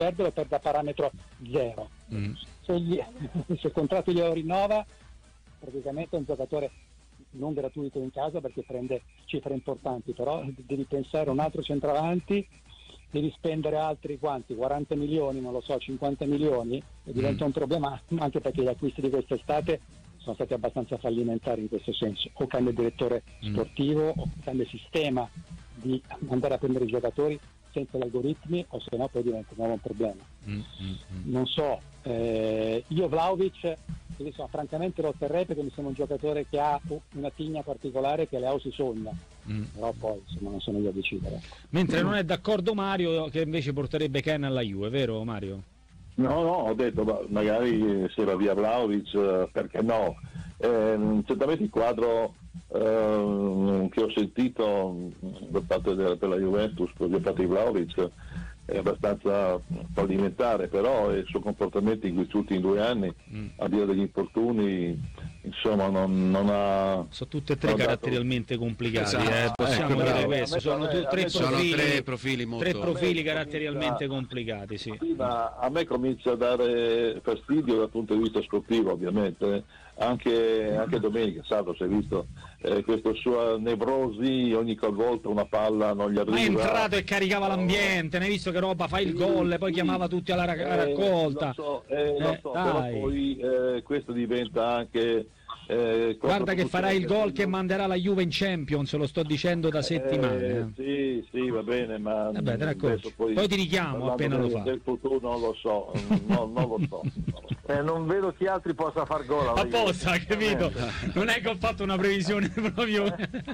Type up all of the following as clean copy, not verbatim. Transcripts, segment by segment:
perderlo per da parametro 0. Se il contratto glielo rinnova, praticamente è un giocatore non gratuito in casa perché prende cifre importanti, però devi pensare a un altro centravanti, devi spendere altri quanti, 40 milioni, non lo so, 50 milioni, e diventa un problema, anche perché gli acquisti di quest'estate sono stati abbastanza fallimentari in questo senso. O cambia direttore sportivo, o cambia sistema di andare a prendere i giocatori senza gli algoritmi, o se no poi diventa un nuovo problema. Non so, io Vlahovic insomma, francamente lo terrei perché mi sembra un giocatore che ha una tigna particolare che Leao si sogna, però poi insomma non sono io a decidere. Mentre non è d'accordo Mario, che invece porterebbe Ken alla Juve, vero Mario? No, ho detto magari se va via Vlahovic, perché no? Certamente il quadro che ho sentito da parte per la Juventus per parte di Vlahovic è abbastanza fallimentare, però il suo comportamento in questi ultimi 2 anni, a dire degli infortuni, insomma non ha... Sono tutte e tre caratterialmente complicati, possiamo dire questo, sono tre profili molto... Tre profili caratterialmente complicati, sì. Ma a me comincia a dare fastidio dal punto di vista sportivo, ovviamente, anche domenica, sabato si è visto questa sua nevrosi, ogni volta una palla non gli arriva. Ma è entrato e caricava l'ambiente, ne hai visto che roba, fa il gol e poi chiamava tutti alla raccolta. Lo so, però poi questo diventa anche... guarda che farà il gol che manderà la Juve in Champions, lo sto dicendo da settimane. Sì, va bene, ma vabbè, te ne accorgi. Poi ti richiamo appena lo fa. Del futuro non lo so, non lo so. Non vedo chi altri possa far gol. Apposta, capito? Non è che ho fatto una previsione proprio...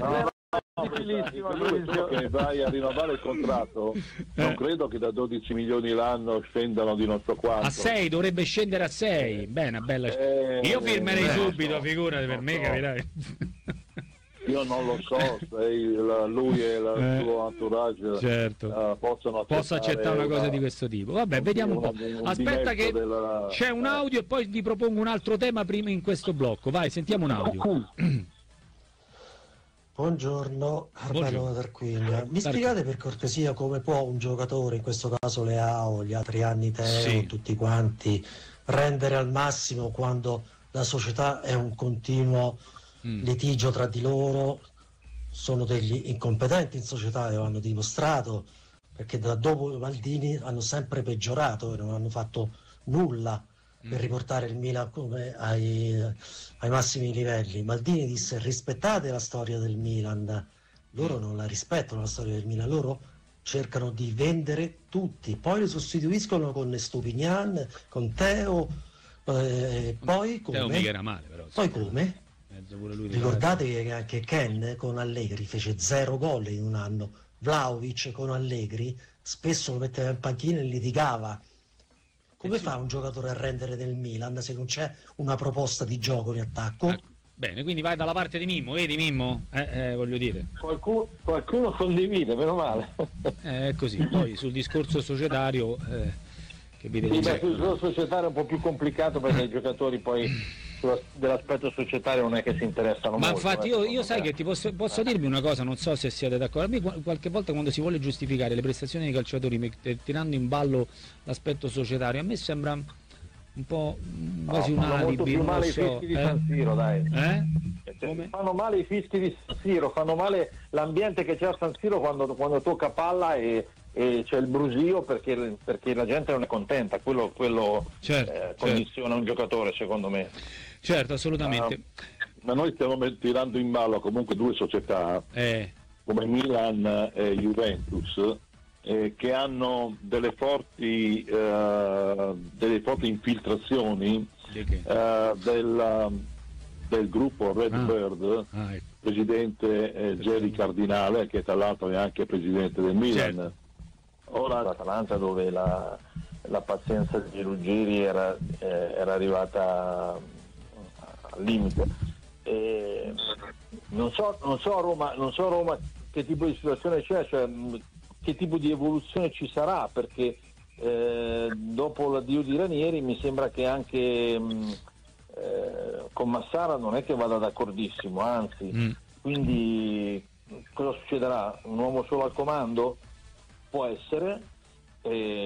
che vai a rinnovare il contratto, non credo che da 12 milioni l'anno scendano di non so quanto. A 6, dovrebbe scendere a 6. Bene, bella. Io firmerei subito, figurati, per me capirai. Io non lo so se lui e il suo entourage certo. possa accettare una cosa di questo tipo. Vabbè, vediamo un po'. Aspetta che c'è un audio e poi vi propongo un altro tema prima in questo blocco. Vai, sentiamo un audio. Buongiorno, Arbano d'Arquiglia. Mi spiegate per cortesia come può un giocatore, in questo caso Leao, gli altri anni Teo, tutti quanti, rendere al massimo quando la società è un continuo litigio tra di loro, sono degli incompetenti in società e lo hanno dimostrato, perché da dopo Maldini hanno sempre peggiorato e non hanno fatto nulla per riportare il Milan come ai massimi livelli. Maldini disse: rispettate la storia del Milan. Loro non la rispettano la storia del Milan, loro cercano di vendere tutti, poi lo sostituiscono con Stupinian, con Teo, poi come? Teo mica era male, però. Poi come? Ricordate che anche Ken con Allegri fece 0 gol in un anno, Vlahovic con Allegri spesso lo metteva in panchina e litigava. Come fa un giocatore a rendere nel Milan se non c'è una proposta di gioco in attacco? Bene, quindi vai dalla parte di Mimmo, vedi Mimmo? Voglio dire. Qualcuno condivide, meno male. È così, poi sul discorso societario che vi sul discorso societario è un po' più complicato perché i giocatori poi dell'aspetto societario non è che si interessano ma molto. Ma infatti io sai che ti posso dirmi una cosa, non so se siete d'accordo, a me qualche volta quando si vuole giustificare le prestazioni dei calciatori tirando in ballo l'aspetto societario, a me sembra un po' quasi un alibi. Molto più male i fischi di San Siro, dai. Come? Fanno male i fischi di San Siro, fanno male l'ambiente che c'è a San Siro quando tocca palla e c'è il brusio perché la gente non è contenta, quello condiziona un giocatore, secondo me. Certo, assolutamente. Ma noi stiamo tirando in ballo comunque 2 società come Milan e Juventus che hanno delle forti infiltrazioni del gruppo Red Bird, presidente Jerry Cardinale, che tra l'altro è anche presidente del Milan. Certo. Ora l'Atalanta, dove la pazienza di Ruggeri era arrivata al limite. Non so a Roma che tipo di situazione c'è, cioè che tipo di evoluzione ci sarà, perché dopo l'addio di Ranieri mi sembra che anche con Massara non è che vada d'accordissimo, anzi. Quindi cosa succederà? Un uomo solo al comando? Può essere,